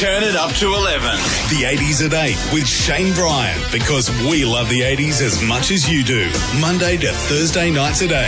Turn it up to 11. The 80s at 8 with Shane Bryant, because we love the 80s as much as you do. Monday to Thursday nights at 8.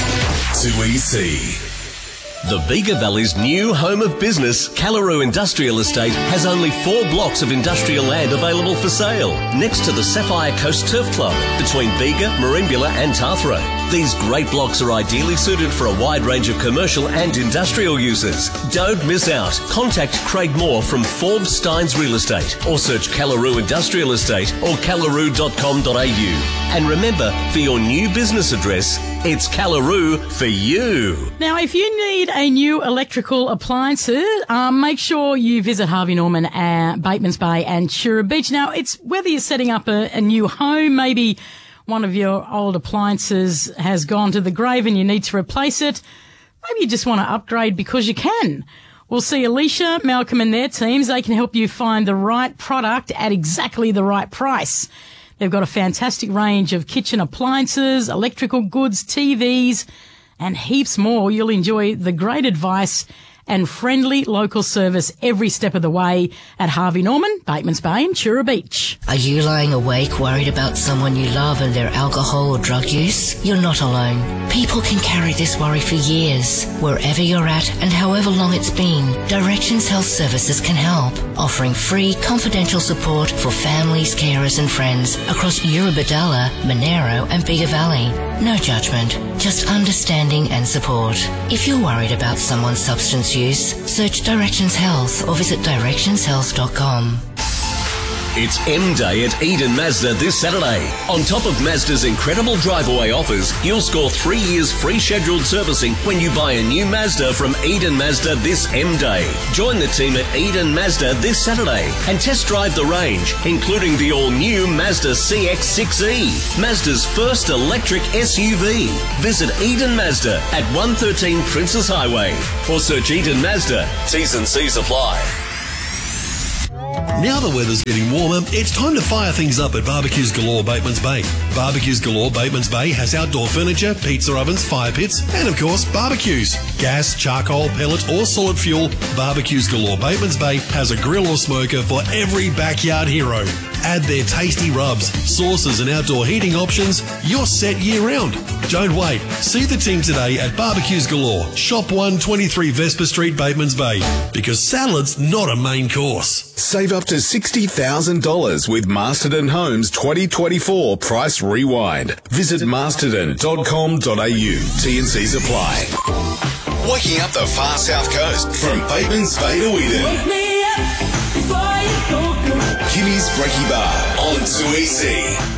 2EC. The Bega Valley's new home of business, Callaroo Industrial Estate, has only 4 blocks of industrial land available for sale, next to the Sapphire Coast Turf Club, between Bega, Merimbula and Tathra. These great blocks are ideally suited for a wide range of commercial and industrial uses. Don't miss out. Contact Craig Moore from Forbes Steins Real Estate, or search Callaroo Industrial Estate or callaroo.com.au. And remember, for your new business address, it's Callaroo for you. Now, if you need a new electrical appliances, make sure you visit Harvey Norman at Batemans Bay and Chura Beach. Now, it's whether you're setting up a new home, maybe one of your old appliances has gone to the grave and you need to replace it. Maybe you just want to upgrade because you can. We'll see Alicia, Malcolm and their teams. They can help you find the right product at exactly the right price. They've got a fantastic range of kitchen appliances, electrical goods, TVs, and heaps more. You'll enjoy the great advice and friendly local service every step of the way at Harvey Norman, Batemans Bay and Chura Beach. Are you lying awake worried about someone you love and their alcohol or drug use? You're not alone. People can carry this worry for years. Wherever you're at and however long it's been, Directions Health Services can help, offering free confidential support for families, carers and friends across Eurobodalla, Monero and Bega Valley. No judgment, just understanding and support. If you're worried about someone's substance use, search Directions Health or visit directionshealth.com. It's M-Day at Eden Mazda this Saturday. On top of Mazda's incredible drive-away offers, you'll score 3 years free scheduled servicing when you buy a new Mazda from Eden Mazda this M-Day. Join the team at Eden Mazda this Saturday and test drive the range, including the all-new Mazda CX-6E, Mazda's first electric SUV. Visit Eden Mazda at 113 Princess Highway or search Eden Mazda. T's and C's apply. Now the weather's getting warmer, it's time to fire things up at Barbecues Galore Batemans Bay. Barbecues Galore Batemans Bay has outdoor furniture, pizza ovens, fire pits, and of course barbecues. Gas, charcoal, pellet or solid fuel, Barbecues Galore Batemans Bay has a grill or smoker for every backyard hero. Add their tasty rubs, sauces and outdoor heating options, you're set year round. Don't wait. See the team today at Barbecues Galore, Shop 123 Vesper Street, Batemans Bay. Because salad's not a main course. Save up to $60,000 with Masterton Homes 2024 Price Rewind. Visit masterton.com.au. T&Cs apply. Waking up the far south coast from Batemans Bay to Eden. Wake me up before you go. Kimmy's Brekkie Bar on 2EC.